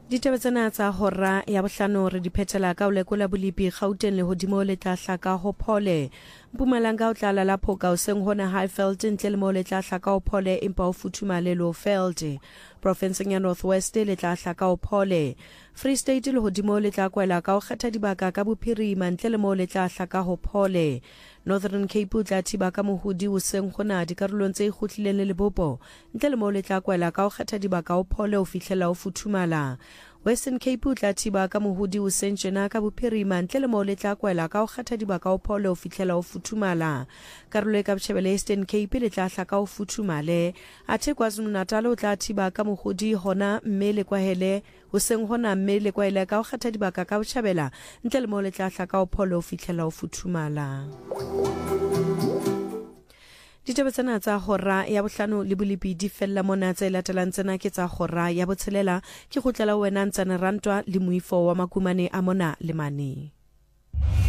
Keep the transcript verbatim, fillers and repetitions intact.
Ditaba tsena tsa hora ya bohlano re di phethela ka o lekola Bolipi Gauteng le hodimo le tla hlaka ho phole. Mpumalanga o tla lala phoka o seng hona Highveld ntle le mo le tla hlaka ho phole empa o futhuma le Lowveld. Province ya North West le tla hlaka ho phole. Free State le hodimo le tla kwela ka o kgetha dibaka ka bophirima ntle le mo le tla hlaka ho phole. Northern Cape o tla thiba ka mohudi o seng hona dikarolong tse ikgutlileng le Lebopo ntle le mo le tla kwela ka o kgetha dibaka o phole o fihlela o futhumala. Western Cape o tla thiba ka mohudi o seng tjena ka bophirima ntle le mo le tla kwela ka o kgetha dibaka o phole o fihlela o futhumala. Karolo ka Botjhabela Eastern Cape le tla hlaka o futhumale. Athe KwaZulu-Natal o tla thiba ka mohudi hona mme le kwahele o seng hona mme le kwahele ka o kgetha dibaka ka Botjhabela ntle le mo le tla hlaka o phole o fihlela o futhumala. Ditaba tsena tsa hora ya bohlano le Bolipi di fella mona tse latelang tsena ke tsa hora ya botshelela ke kgutlela wena ntsane rantwa le moifo wa makumane a mona le mane.